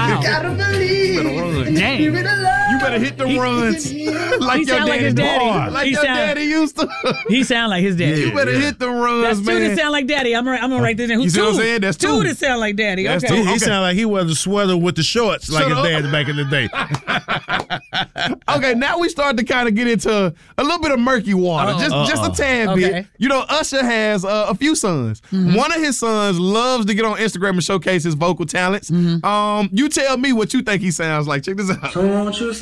Wow. Gotta believe. Dang. You better hit the runs like He your sound like his daddy. daddy. Like He your sound- daddy used to. He sound like his daddy. You better hit the runs, That's two man. that sound like daddy. I'm gonna write this in. You see what I'm saying? That's two. that sound like daddy. That's Okay. two. He sounded like he was a sweater with the shorts like Shut his up. dad back in the day. Okay, now we start to kind of get into a little bit of murky water, just a tad Okay. bit. You know, Usher has a few sons. One of his sons loves to get on Instagram and showcase his vocal talents. You tell me what you think he sounds like. Check this out.